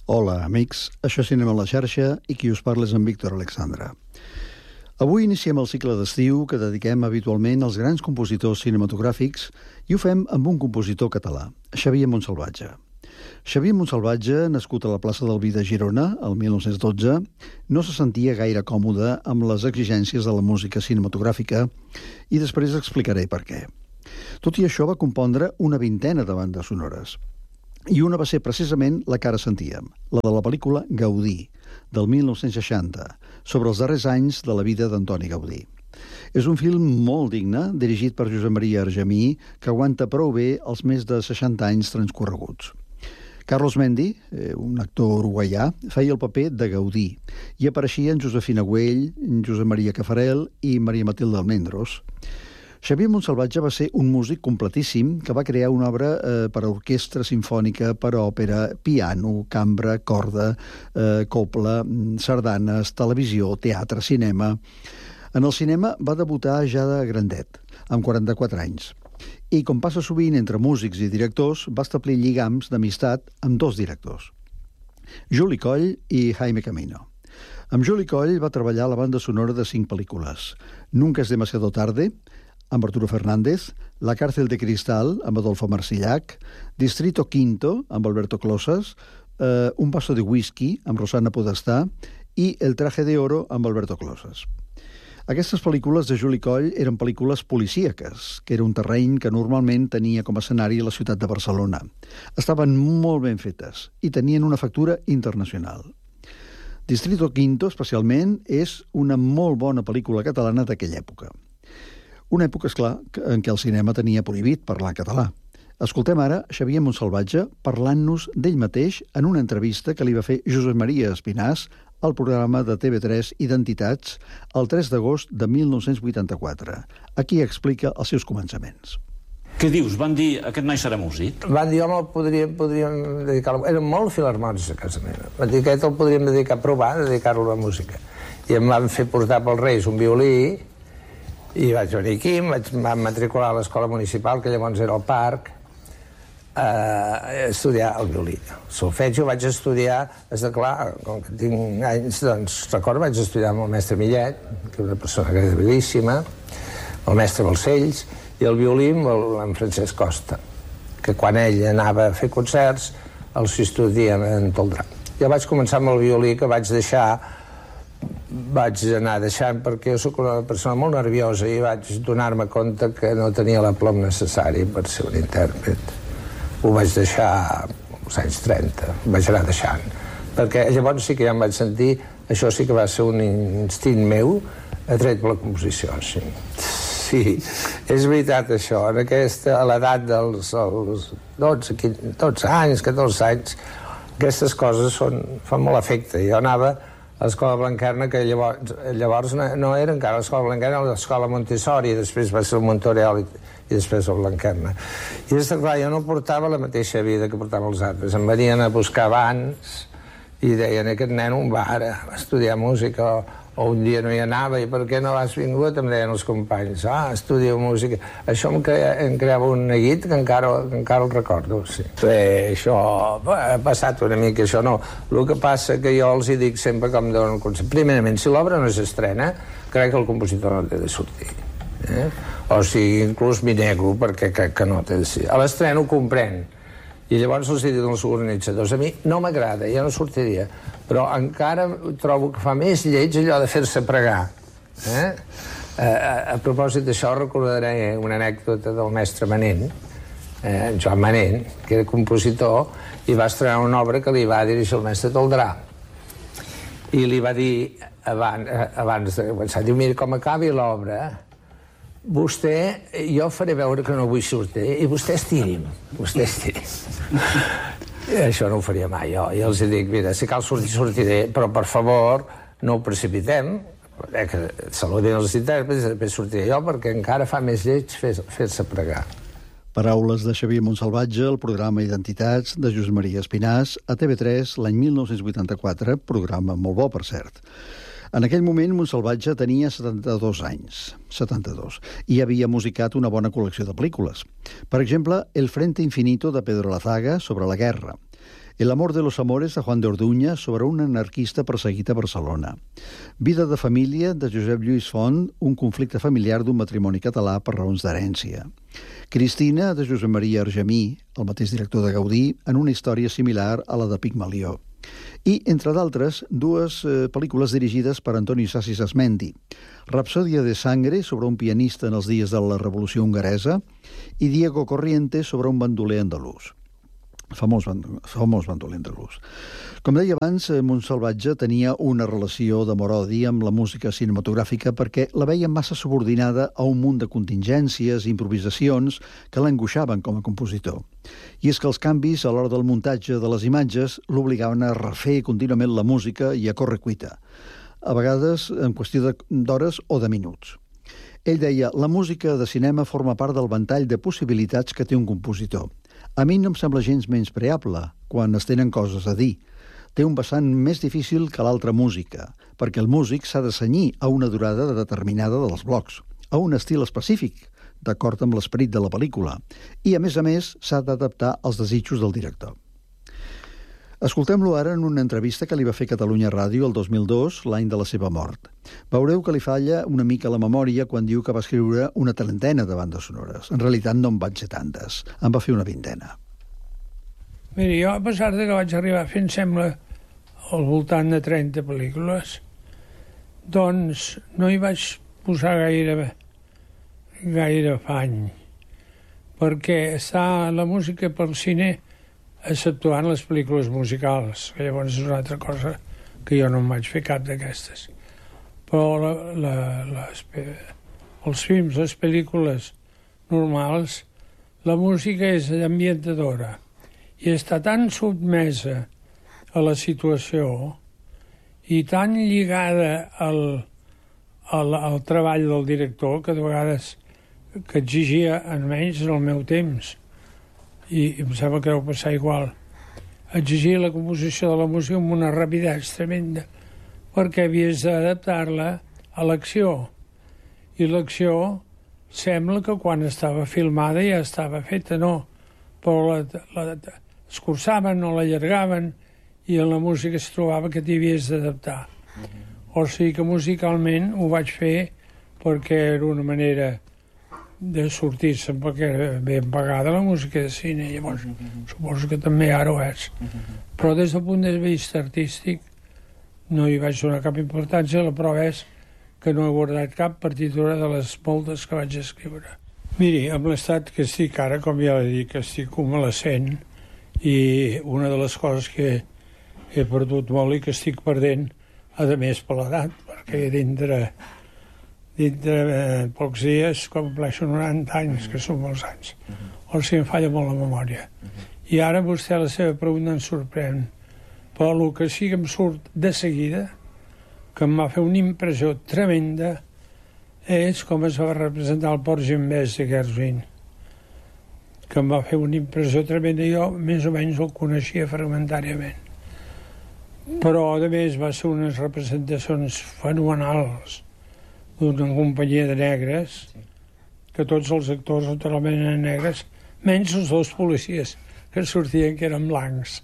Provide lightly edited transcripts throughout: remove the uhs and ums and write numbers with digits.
Hola, amics. Això és Cinema a la xarxa i qui us parla és en Víctor Alexandra. Avui iniciem el cicle d'estiu que dediquem habitualment als grans compositors cinematogràfics i ho fem amb un compositor català, Xavier Montsalvatge. Xavier Montsalvatge, nascut a la plaça del Vi de Girona, el 1912, no se sentia gaire còmode amb les exigències de la música cinematogràfica i després explicaré per què. Tot i això va compondre una vintena de bandes sonores. I una va ser precisament la que ara sentíem, la de la pel·lícula Gaudí, del 1960, sobre els darrers anys de la vida d'Antoni Gaudí. És un film molt digne, dirigit per Josep Maria Argemí, que aguanta prou bé els més de 60 anys transcorreguts. Carlos Mendi, un actor uruguaià, feia el paper de Gaudí i apareixien Josefina Güell, Josep Maria Cafarel i Maria Matilde Almendros. Xavier Montsalvatge va ser un músic completíssim que va crear una obra per a orquestra simfònica, per a òpera, piano, cambra, corda, copla, sardanes, televisió, teatre, cinema. En el cinema va debutar ja de grandet, amb 44 anys. I, com passa sovint entre músics i directors, va establir lligams d'amistat amb dos directors, Juli Coll i Jaime Camino. Amb Juli Coll va treballar a la banda sonora de 5 pel·lícules: Nunca es demasiado tarde, amb Arturo Fernández, La cárcel de cristal, amb Adolfo Marsillac, Distrito Quinto, amb Alberto Closas, Un vaso de whisky, amb Rosana Podestá, i El traje de oro, amb Alberto Closas. Aquestes pel·lícules de Juli Coll eren pel·lícules policíaques, que era un terreny que normalment tenia com a escenari la ciutat de Barcelona. Estaven molt ben fetes i tenien una factura internacional. Distrito Quinto, especialment, és una molt bona pel·lícula catalana d'aquella època. Una època, esclar, en què el cinema tenia prohibit parlar català. Escoltem ara Xavier Montsalvatge parlant-nos d'ell mateix en una entrevista que li va fer Josep Maria Espinàs al programa de TV3 Identitats el 3 d'agost de 1984. Aquí explica els seus començaments. Què dius? Van dir, aquest noi serà músic? Van dir, home, podríem dedicar-lo... Eren molt filharmònics a casa meva. Van dir, aquest el podríem dedicar, provar, dedicar-lo a la música. I em van fer portar pels Reis un violí, i vaig venir aquí, em van matricular a l'escola municipal, que llavors era al parc, a estudiar el violí. El solfeig ho vaig estudiar, és de clar, com que tinc anys, doncs, recordo, vaig estudiar amb el mestre Millet, que és una persona agradabilíssima, el mestre Balcells, i el violí amb en Francesc Costa, que quan ell anava a fer concerts, els estudia en Toldrà. Jo vaig començar amb el violí, que vaig anar deixant perquè jo soc una persona molt nerviosa i vaig donar-me compte que no tenia l'aplom necessari per ser un intèrpret. Ho vaig deixar als anys 30, ho vaig anar deixant. Perquè llavors sí que ja em vaig sentir, això sí que va ser un instint meu atret per la composició, sí. Sí, és veritat això, a l'edat dels 12 anys, 14 anys, aquestes coses fan molt efecte. Jo anava a l'Escola Blanquerna, que llavors no era encara l'Escola Blanquerna, era l'Escola Montessori, després va ser el Montorel i després el Blanquerna. I és clar, jo no portava la mateixa vida que portava els altres. Em venien a buscar abans i deien, aquest nen on va ara a estudiar música, o un dia no hi anava, i per què no has vingut? Em deien els companys, estudio música. Això em creava un neguit que encara el recordo, sí. Això ha passat una mica, això no. El que passa que jo els hi dic sempre com dono el consell. Primerament, si l'obra no s'estrena, crec que el compositor no té de sortir. O sigui, inclús m'hi nego perquè crec que no té de sortir. A l'estrena ho comprèn. I llavors els he dit als organitzadors, a mi no m'agrada, ja no sortiria, però encara trobo que fa més lleig allò de fer-se pregar. A propòsit d'això recordaré una anècdota del mestre Manent, en Joan Manent, que era compositor, i va estrenar una obra que li va dirigir el mestre Toldrà. I li va dir, abans de començar, diu, mira, com acabi l'obra, jo faré veure que no vull sortir i vostè estiri'm. Això no ho faria mai, jo. I els dic, mira, si cal sortir, sortiré, però per favor no ho precipitem, que saludin els intèrprets i després sortiré jo, perquè encara fa més lleig fer-se pregar. Paraules de Xavier Montsalvatge al programa Identitats de Josep Maria Espinàs a TV3 l'any 1984, programa molt bo, per cert. En aquell moment, Montsalvatge tenia 72 anys, 72, i havia musicat una bona col·lecció de pel·lícules. Per exemple, El frente infinito de Pedro Lazaga sobre la guerra. El amor de los amores, de Juan de Orduña, sobre un anarquista perseguit a Barcelona. Vida de família, de Josep Lluís Font, un conflicte familiar d'un matrimoni català per raons d'herència. Cristina, de Josep Maria Argemí, el mateix director de Gaudí, en una història similar a la de Pigmalió. I, entre d'altres, dues pel·lícules dirigides per Antoni Sassis Asmendi. Rapsòdia de Sangre, sobre un pianista en els dies de la Revolució Hongaresa, i Diego Corriente, sobre un bandoler andalús. Famós bandoler andalús. Com deia abans, Montsalvatge tenia una relació d'amor-odi amb la música cinematogràfica perquè la veia massa subordinada a un munt de contingències i improvisacions que l'angoixaven com a compositor. I és que els canvis a l'hora del muntatge de les imatges l'obligaven a refer contínuament la música i a córrer cuita, a vegades en qüestió d'hores o de minuts. Ell deia, la música de cinema forma part del ventall de possibilitats que té un compositor. A mi no em sembla gens menyspreable quan es tenen coses a dir. Té un vessant més difícil que l'altra música, perquè el músic s'ha de cenyir a una durada determinada dels blocs, a un estil específic, d'acord amb l'esperit de la pel·lícula, i, a més, s'ha d'adaptar als desitjos del director. Escoltem-lo ara en una entrevista que li va fer Catalunya Ràdio el 2002, l'any de la seva mort. Veureu que li falla una mica la memòria quan diu que va escriure una trentena de bandes sonores. En realitat no en van ser tantes, en va fer una vintena. Mira, jo, a pesar de que vaig arribar fent, sembla, al voltant de 30 pel·lícules, doncs no hi vaig posar gaire afany, perquè està la música pel cine exceptuant les pel·lícules musicals, que llavors és una altra cosa que jo no em vaig fer cap d'aquestes. Però els films, les pel·lícules normals, la música és ambientadora i està tan sotmesa a la situació i tan lligada al treball del director que de vegades que exigia, almenys en el meu temps, i em sembla que deu passar igual, exigia la composició de la música amb una rapidesa tremenda perquè havies d'adaptar-la a l'acció, i l'acció sembla que quan estava filmada ja estava feta, no, però escurçaven o l'allargaven i en la música es trobava que t'hi havies d'adaptar. O sigui que musicalment ho vaig fer perquè era una manera de sortir-se perquè era ben pagada la música de cine, llavors suposo que també ara ho és. Però des del punt de vista artístic no hi vaig donar cap importància, la prova és que no he guardat cap partitura de les moltes que vaig escriure. Miri, amb l'estat que estic ara, com ja he dit, que estic convalescent, i una de les coses que he perdut molt i que estic perdent, a més per l'edat, perquè dintre pocs dies compleixo 90 anys, que són molts anys. O sigui, em falla molt la memòria. I ara vostè, la seva pregunta em sorprèn. Però el que sí que em surt de seguida, que em va fer una impressió tremenda, és com es va representar el Port Genvès de Gershwin, que em va fer una impressió tremenda. Jo més o menys el coneixia fragmentàriament. Però, a més, va ser unes representacions fenomenals d'una companyia de negres, que tots els actors totalment eren negres, menys els dos policies que sortien, que eren blancs.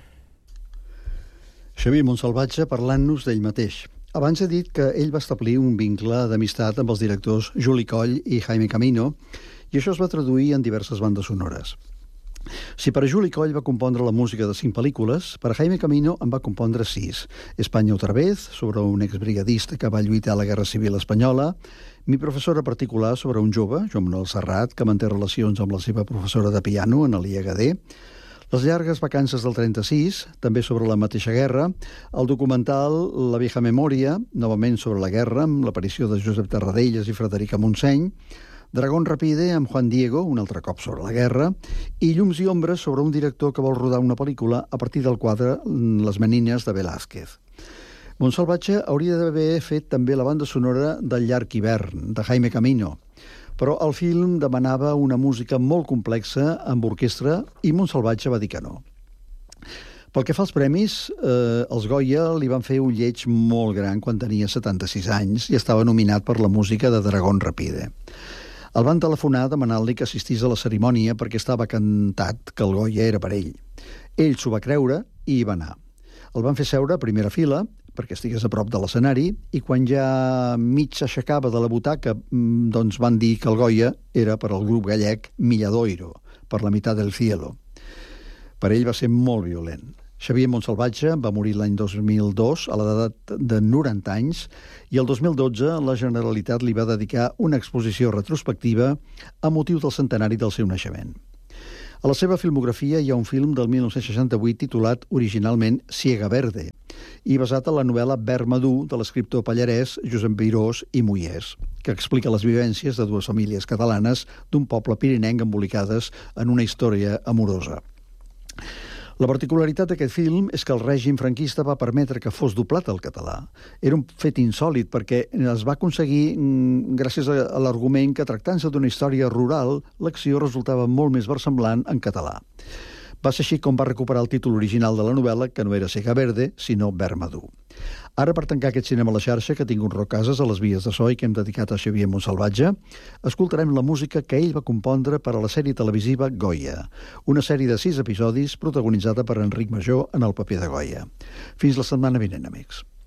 Xavier Montsalvatge parlant-nos d'ell mateix. Abans he dit que ell va establir un vincle d'amistat amb els directors Juli Coll i Jaime Camino, i això es va traduir en diverses bandes sonores. Si per a Juli Coll va compondre la música de 5 pel·lícules, per a Jaime Camino en va compondre 6. España otra vez, sobre un exbrigadista que va lluitar a la Guerra Civil Espanyola, Mi professora particular, sobre un jove, Joan Manuel Serrat, que manté relacions amb la seva professora de piano, Analia Gadé, Les llargues vacances del 36, també sobre la mateixa guerra, el documental La vieja memòria, novament sobre la guerra, amb l'aparició de Josep Tarradellas i Frederica Montseny, Dragón Rapide amb Juan Diego, un altre cop sobre la guerra, i Llums i ombres sobre un director que vol rodar una pel·lícula a partir del quadre Les menines de Velázquez. Montsalvatge hauria d'haver fet també la banda sonora del Llarg hivern, de Jaime Camino, però el film demanava una música molt complexa amb orquestra i Montsalvatge va dir que no. Pel que fa als premis, els Goya li van fer un lleig molt gran quan tenia 76 anys i estava nominat per la música de Dragón Rapide. El van telefonar demanant-li que assistís a la cerimònia perquè estava cantat que el Goya era per ell. Ell s'ho va creure i hi va anar. El van fer seure a primera fila perquè estigués a prop de l'escenari i quan ja mig s'aixecava de la butaca doncs van dir que el Goya era per al grup gallec Milladoiro, per la meitat del cielo. Per ell va ser molt violent. Xavier Montsalvatge va morir l'any 2002 a l'edat de 90 anys i el 2012 la Generalitat li va dedicar una exposició retrospectiva a motiu del centenari del seu naixement. A la seva filmografia hi ha un film del 1968 titulat originalment Ciega Verde i basat en la novel·la Verd madur de l'escriptor pallarès Josep Virós i Moiès, que explica les vivències de dues famílies catalanes d'un poble pirinenc embolicades en una història amorosa. La particularitat d'aquest film és que el règim franquista va permetre que fos doblat al català. Era un fet insòlit perquè es va aconseguir gràcies a l'argument que tractant-se d'una història rural, l'acció resultava molt més versemblant en català. Va ser així com va recuperar el títol original de la novel·la, que no era Ciega Verde, sinó Verd madur. Ara, per tancar aquest cinema a la xarxa, que tinc un Rocases a les vies de so i que hem dedicat a Xavier Montsalvatge, escoltarem la música que ell va compondre per a la sèrie televisiva Goya, una sèrie de 6 episodis protagonitzada per Enric Major en el paper de Goya. Fins la setmana vinent, amics.